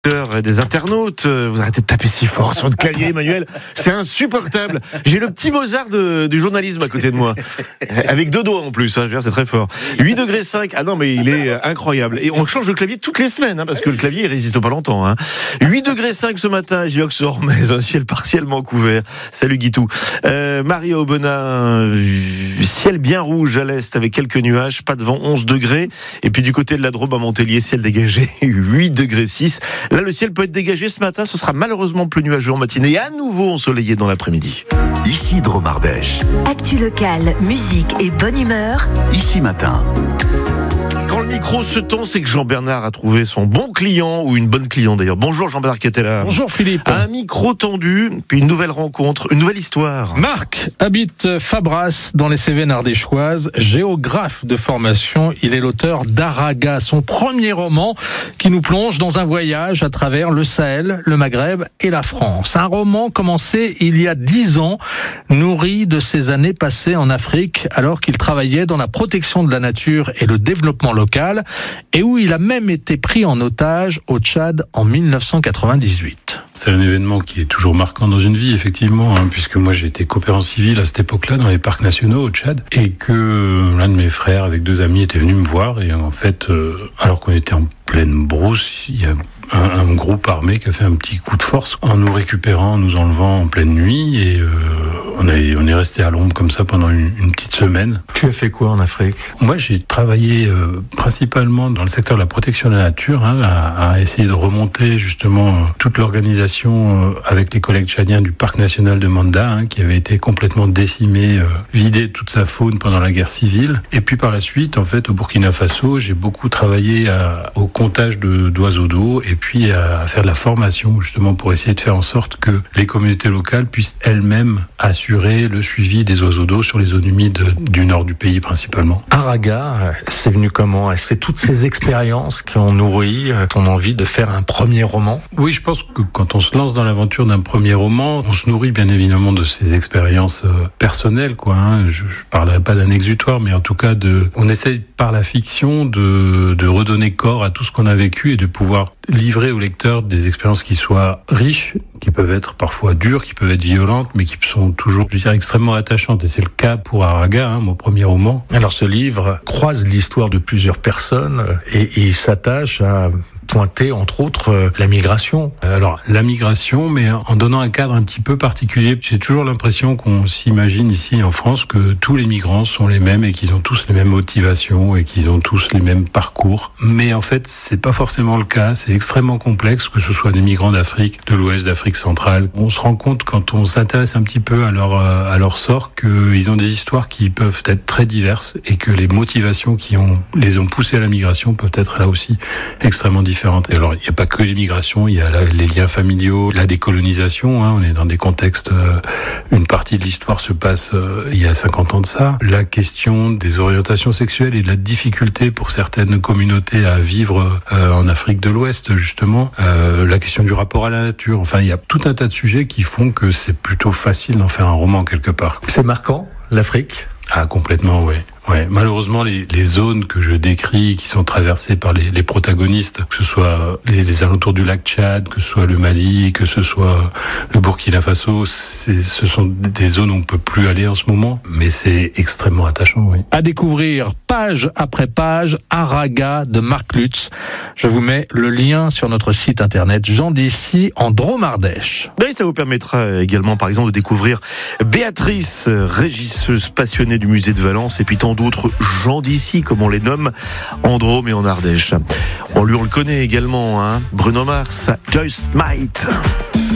Et des internautes, vous arrêtez de taper si fort sur le clavier, Emmanuel, c'est insupportable. J'ai le petit Mozart du journalisme à côté de moi, avec 2 doigts en plus, hein, c'est très fort. 8 degrés 5, ah non mais il est incroyable. Et on change de clavier toutes les semaines, hein, parce que le clavier il résiste pas longtemps. Hein. 8 degrés 5 ce matin, Giox-Ormez, un ciel partiellement couvert. Salut Guitou. Marie Aubenas, ciel bien rouge à l'est avec quelques nuages, pas de vent, 11 degrés. Et puis du côté de la Drôme à Montpellier, ciel dégagé, 8 degrés 6. Là, le ciel peut être dégagé ce matin, ce sera malheureusement plus nuageux en matinée et à nouveau ensoleillé dans l'après-midi. Ici Drôme Ardèche. Actu locale, musique et bonne humeur. Ici Matin. Quand le micro se tend, c'est que Jean-Bernard a trouvé son bon client, ou une bonne cliente d'ailleurs. Bonjour Jean-Bernard qui était là. Bonjour Philippe. Un micro tendu, puis une nouvelle rencontre, une nouvelle histoire. Marc habite Fabras dans les Cévennes ardéchoises, géographe de formation. Il est l'auteur d'Araga, son premier roman qui nous plonge dans un voyage à travers le Sahel, le Maghreb et la France. Un roman commencé il y a 10 ans, nourri de ses années passées en Afrique alors qu'il travaillait dans la protection de la nature et le développement local, et où il a même été pris en otage au Tchad en 1998. C'est un événement qui est toujours marquant dans une vie, effectivement, puisque moi j'ai été coopérant civil à cette époque-là dans les parcs nationaux au Tchad, et que l'un de mes frères avec 2 amis était venu me voir, et en fait, alors qu'on était en pleine brousse, il y a un groupe armé qui a fait un petit coup de force en nous récupérant, en nous enlevant en pleine nuit, et on est resté à l'ombre comme ça pendant une petite semaine. Tu as fait quoi en Afrique ? Moi, j'ai travaillé principalement dans le secteur de la protection de la nature, à essayer de remonter justement toute l'organisation avec les collègues tchadiens du parc national de Manda, qui avait été complètement décimé, vidé de toute sa faune pendant la guerre civile. Et puis par la suite, en fait, au Burkina Faso, j'ai beaucoup travaillé au comptage d'oiseaux d'eau et puis à faire de la formation justement pour essayer de faire en sorte que les communautés locales puissent elles-mêmes assurer le suivi des oiseaux d'eau sur les zones humides du nord du pays principalement. Araga, c'est venu comment ? Est-ce que c'est toutes ces expériences qui ont nourri ton envie de faire un premier roman ? Oui, je pense que quand on se lance dans l'aventure d'un premier roman, on se nourrit bien évidemment de ces expériences personnelles, quoi. Je parlerai pas d'un exutoire, mais en tout cas on essaye par la fiction de redonner corps à tout ce qu'on a vécu et de pouvoir livrer au lecteur des expériences qui soient riches, qui peuvent être parfois dures, qui peuvent être violentes, mais qui sont toujours, je dirais, extrêmement attachantes. Et c'est le cas pour Araga, mon premier roman. Alors ce livre croise l'histoire de plusieurs personnes et il s'attache à pointer, entre autres, la migration. Alors, la migration, mais en donnant un cadre un petit peu particulier. J'ai toujours l'impression qu'on s'imagine ici en France que tous les migrants sont les mêmes et qu'ils ont tous les mêmes motivations et qu'ils ont tous les mêmes parcours. Mais en fait, c'est pas forcément le cas. C'est extrêmement complexe, que ce soit des migrants d'Afrique, de l'Ouest, d'Afrique centrale. On se rend compte, quand on s'intéresse un petit peu à leur sort, qu'ils ont des histoires qui peuvent être très diverses et que les motivations qui les ont poussés à la migration peuvent être là aussi extrêmement différentes. Et alors, il n'y a pas que les migrations, il y a les liens familiaux, la décolonisation, on est dans des contextes, une partie de l'histoire se passe il y a 50 ans de ça. La question des orientations sexuelles et de la difficulté pour certaines communautés à vivre en Afrique de l'Ouest, justement. La question du rapport à la nature. Enfin, il y a tout un tas de sujets qui font que c'est plutôt facile d'en faire un roman quelque part. C'est marquant, l'Afrique ? Ah, complètement, oui. Ouais, malheureusement, les zones que je décris, qui sont traversées par les protagonistes, que ce soit les alentours du lac Tchad, que ce soit le Mali, que ce soit le Burkina Faso, ce sont des zones où on peut plus aller en ce moment, mais c'est extrêmement attachant, oui. À découvrir page après page, Araga de Marc Lutz. Je vous mets le lien sur notre site internet Jean d'ici en Drôme Ardèche. Et ça vous permettra également, par exemple, de découvrir Béatrice, régisseuse passionnée du musée de Valence, et puis tant d'autres gens d'ici, comme on les nomme, en Drôme et en Ardèche. On le connaît également, Bruno Mars, Just Might.